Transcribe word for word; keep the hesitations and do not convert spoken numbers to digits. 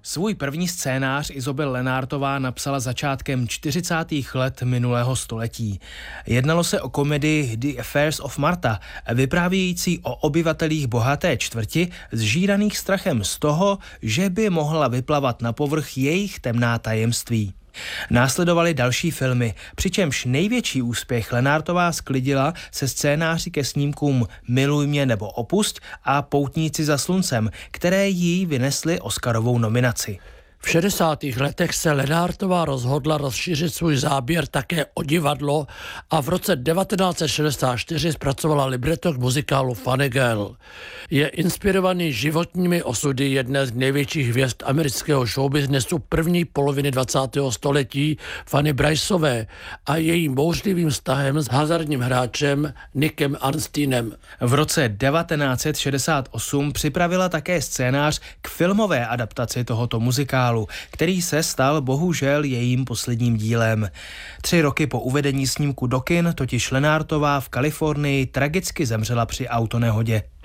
Svůj první scénář Isobel Lenartová napsala začátkem čtyřicátých let minulého století. Jednalo se o komedii The Affairs of Martha, vyprávějící o obyvatelích bohaté čtvrti zžíraných strachem z toho, že by mohla vyplavat na povrch jejich temná tajemství. Následovaly další filmy, přičemž největší úspěch Lenartová sklidila se scénáři ke snímkům Miluj mě nebo Opusť a Poutníci za sluncem, které jí vynesly Oscarovou nominaci. V šedesátých letech se Lenartová rozhodla rozšířit svůj záběr také o divadlo a v roce devatenáct set šedesát čtyři zpracovala libreto k muzikálu Funny Girl. Je inspirovaný životními osudy jedné z největších hvězd amerického showbiznesu první poloviny dvacátého století Fanny Briceové a jejím bouřlivým vztahem s hazardním hráčem Nickem Arnsteinem. V roce devatenáct set šedesát osm připravila také scénář k filmové adaptaci tohoto muzikálu, který se stal bohužel jejím posledním dílem. Tři roky po uvedení snímku do kin totiž Lenartová v Kalifornii tragicky zemřela při autonehodě.